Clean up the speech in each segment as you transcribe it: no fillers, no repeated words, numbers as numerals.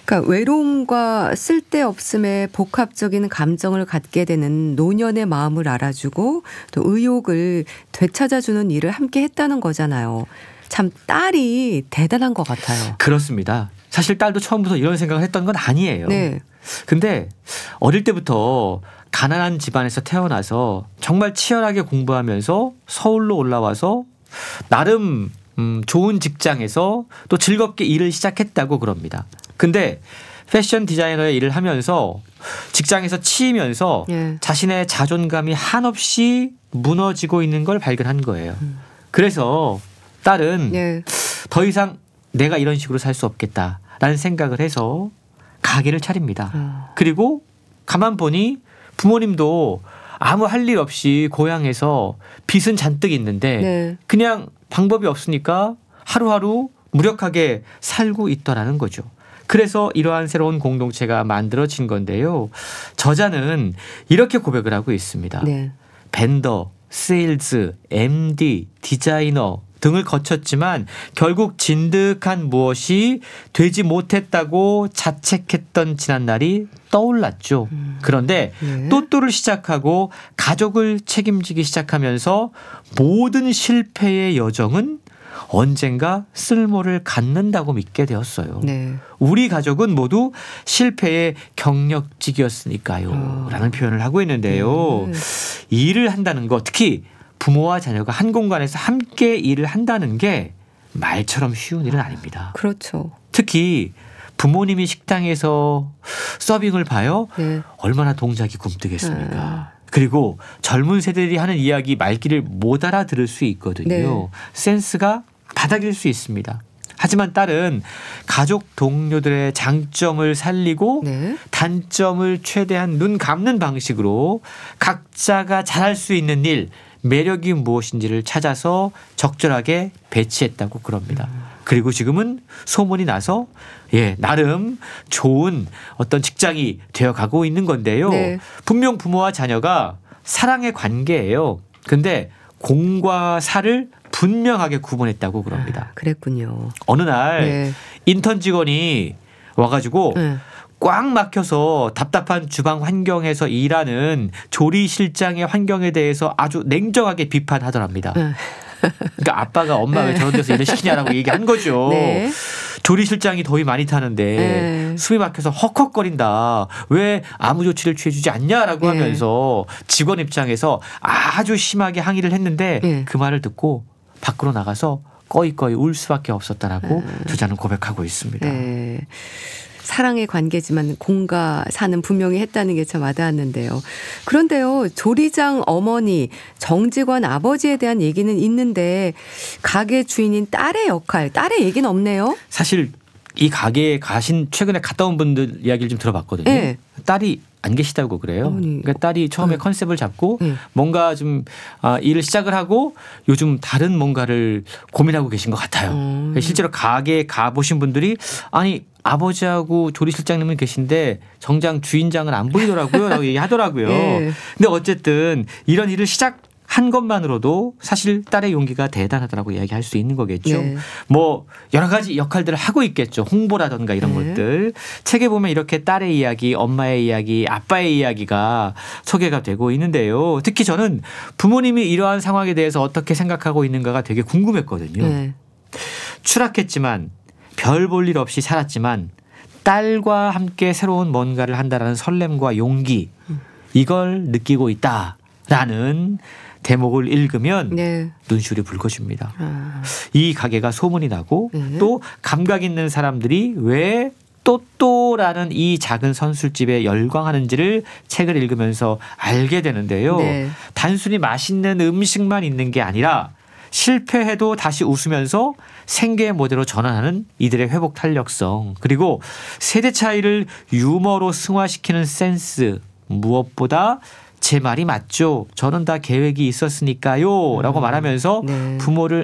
그러니까 외로움과 쓸데없음에 복합적인 감정을 갖게 되는 노년의 마음을 알아주고 또 의욕을 되찾아주는 일을 함께 했다는 거잖아요. 참 딸이 대단한 것 같아요. 그렇습니다. 사실 딸도 처음부터 이런 생각을 했던 건 아니에요. 네. 근데 어릴 때부터 가난한 집안에서 태어나서 정말 치열하게 공부하면서 서울로 올라와서 나름 좋은 직장에서 또 즐겁게 일을 시작했다고 그럽니다. 근데 패션 디자이너의 일을 하면서 직장에서 치이면서 예. 자신의 자존감이 한없이 무너지고 있는 걸 발견한 거예요. 그래서 딸은 예. 더 이상 내가 이런 식으로 살 수 없겠다라는 생각을 해서 가게를 차립니다. 그리고 가만 보니 부모님도 아무 할 일 없이 고향에서 빚은 잔뜩 있는데 네. 그냥 방법이 없으니까 하루하루 무력하게 살고 있더라는 거죠. 그래서 이러한 새로운 공동체가 만들어진 건데요. 저자는 이렇게 고백을 하고 있습니다. 네. 벤더, 세일즈, MD, 디자이너 등을 거쳤지만 결국 진득한 무엇이 되지 못했다고 자책했던 지난날이 떠올랐죠. 그런데 네. 또또를 시작하고 가족을 책임지기 시작하면서 모든 실패의 여정은 언젠가 쓸모를 갖는다고 믿게 되었어요. 네. 우리 가족은 모두 실패의 경력직이었으니까요. 라는 표현을 하고 있는데요. 일을 한다는 것, 특히 부모와 자녀가 한 공간에서 함께 일을 한다는 게 말처럼 쉬운 일은 아닙니다. 그렇죠. 특히 부모님이 식당에서 서빙을 봐요. 네. 얼마나 동작이 굼뜨겠습니까? 그리고 젊은 세대들이 하는 이야기 말귀를 못 알아들을 수 있거든요. 네. 센스가 바닥일 수 있습니다. 하지만 딸은 가족 동료들의 장점을 살리고 네. 단점을 최대한 눈 감는 방식으로 각자가 잘할 수 있는 일, 매력이 무엇인지를 찾아서 적절하게 배치했다고 그럽니다. 그리고 지금은 소문이 나서 나름 좋은 어떤 직장이 되어가고 있는 건데요. 네. 분명 부모와 자녀가 사랑의 관계예요. 근데 공과 사를 분명하게 구분했다고 그럽니다. 그랬군요. 어느 날 네. 인턴 직원이 와가지고 네. 꽉 막혀서 답답한 주방 환경에서 일하는 조리 실장의 환경에 대해서 아주 냉정하게 비판하더랍니다. 네. 그러니까 아빠가 엄마 왜 저런 데서 일을 시키냐라고 얘기한 거죠. 네. 조리 실장이 더위 많이 타는데 네. 숨이 막혀서 헉헉거린다. 왜 아무 조치를 취해주지 않냐라고 네. 하면서 직원 입장에서 아주 심하게 항의를 했는데 네. 그 말을 듣고 밖으로 나가서 꺼이꺼이 울 수밖에 없었다라고 저자는 고백하고 있습니다. 네. 사랑의 관계지만 공과 사는 분명히 했다는 게 참 와닿았는데요. 그런데요, 조리장 어머니, 정직원 아버지에 대한 얘기는 있는데 가게 주인인 딸의 역할, 딸의 얘기는 없네요. 사실 이 가게에 가신 최근에 갔다 온 분들 이야기를 좀 들어봤거든요. 네. 딸이 안 계시다고 그래요. 어머니. 그러니까 딸이 처음에 네. 컨셉을 잡고 네. 뭔가 좀 일을 시작을 하고 요즘 다른 뭔가를 고민하고 계신 것 같아요. 실제로 가게에 가보신 분들이 아니 아버지하고 조리실장님은 계신데 정작 주인장은 안 보이더라고요 라고 얘기하더라고요. 네. 근데 어쨌든 이런 일을 시작한 것만으로도 사실 딸의 용기가 대단하다라고 이야기할 수 있는 거겠죠. 네. 뭐 여러 가지 역할들을 하고 있겠죠. 홍보라든가 이런 네. 것들. 책에 보면 이렇게 딸의 이야기, 엄마의 이야기, 아빠의 이야기가 소개가 되고 있는데요. 특히 저는 부모님이 이러한 상황에 대해서 어떻게 생각하고 있는가가 되게 궁금했거든요. 네. 추락했지만 별 볼 일 없이 살았지만 딸과 함께 새로운 뭔가를 한다라는 설렘과 용기 이걸 느끼고 있다라는 대목을 읽으면 네. 눈시울이 붉어집니다. 아. 이 가게가 소문이 나고 네. 또 감각 있는 사람들이 왜 또또라는 이 작은 선술집에 열광하는지를 책을 읽으면서 알게 되는데요. 네. 단순히 맛있는 음식만 있는 게 아니라 실패해도 다시 웃으면서 생계의 모델로 전환하는 이들의 회복 탄력성 그리고 세대 차이를 유머로 승화시키는 센스 무엇보다 제 말이 맞죠. 저는 다 계획이 있었으니까요. 라고 말하면서 네. 부모를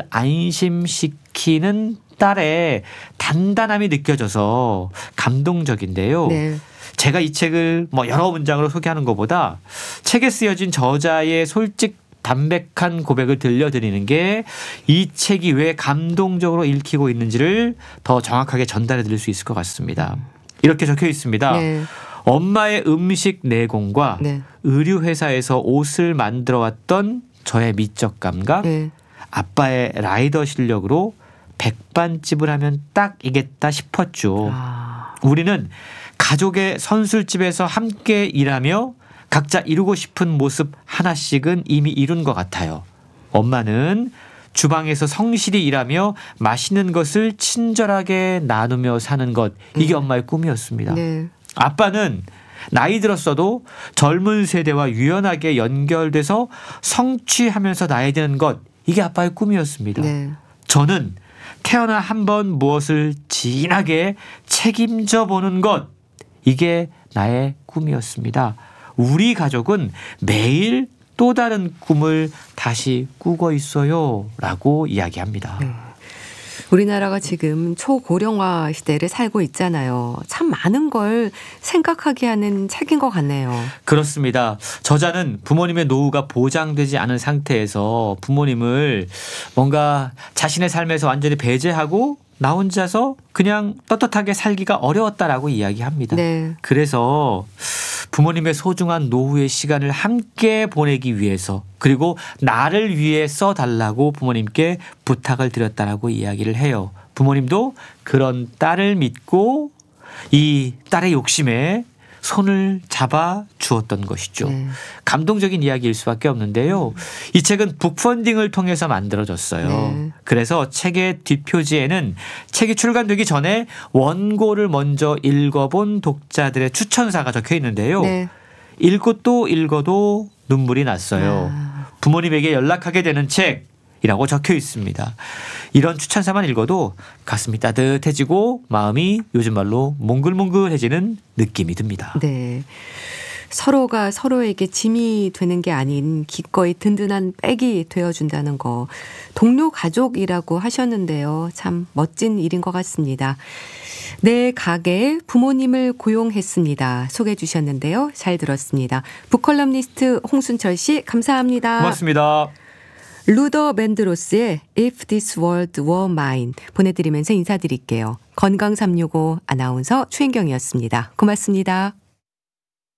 안심시키는 딸의 단단함이 느껴져서 감동적인데요. 네. 제가 이 책을 뭐 여러 문장으로 소개하는 것보다 책에 쓰여진 저자의 솔직 담백한 고백을 들려드리는 게 이 책이 왜 감동적으로 읽히고 있는지를 더 정확하게 전달해 드릴 수 있을 것 같습니다. 이렇게 적혀 있습니다. 네. 엄마의 음식 내공과 네. 의류회사에서 옷을 만들어 왔던 저의 미적 감각, 네. 아빠의 라이더 실력으로 백반집을 하면 딱이겠다 싶었죠. 아. 우리는 가족의 선술집에서 함께 일하며 각자 이루고 싶은 모습 하나씩은 이미 이룬 것 같아요. 엄마는 주방에서 성실히 일하며 맛있는 것을 친절하게 나누며 사는 것, 이게 엄마의 꿈이었습니다. 네. 아빠는 나이 들었어도 젊은 세대와 유연하게 연결돼서 성취하면서 나야 되는 것, 이게 아빠의 꿈이었습니다. 네. 저는 태어나 한 번 무엇을 진하게 책임져 보는 것, 이게 나의 꿈이었습니다. 우리 가족은 매일 또 다른 꿈을 다시 꾸고 있어요 라고 이야기합니다. 네. 우리나라가 지금 초고령화 시대를 살고 있잖아요. 참 많은 걸 생각하게 하는 책인 것 같네요. 그렇습니다. 저자는 부모님의 노후가 보장되지 않은 상태에서 부모님을 뭔가 자신의 삶에서 완전히 배제하고 나 혼자서 그냥 떳떳하게 살기가 어려웠다라고 이야기합니다. 네. 그래서 부모님의 소중한 노후의 시간을 함께 보내기 위해서, 그리고 나를 위해 써달라고 부모님께 부탁을 드렸다라고 이야기를 해요. 부모님도 그런 딸을 믿고 이 딸의 욕심에 손을 잡아 주었던 것이죠. 네. 감동적인 이야기일 수밖에 없는데요. 이 책은 북펀딩을 통해서 만들어졌어요. 네. 그래서 책의 뒷표지에는 책이 출간되기 전에 원고를 먼저 읽어본 독자들의 추천사가 적혀 있는데요. 네. 읽고 또 읽어도 눈물이 났어요. 아. 부모님에게 연락하게 되는 책이라고 적혀 있습니다. 이런 추천사만 읽어도 가슴이 따뜻해지고 마음이 요즘 말로 몽글몽글해지는 느낌이 듭니다. 네. 서로가 서로에게 짐이 되는 게 아닌 기꺼이 든든한 백이 되어준다는 거. 동료 가족이라고 하셨는데요. 참 멋진 일인 것 같습니다. 내 가게에 부모님을 고용했습니다. 소개해 주셨는데요. 잘 들었습니다. 북컬럼니스트 홍순철 씨 감사합니다. 고맙습니다. 루더 맨드로스의 If This World Were Mine 보내드리면서 인사드릴게요. 건강365 아나운서 최인경이었습니다. 고맙습니다.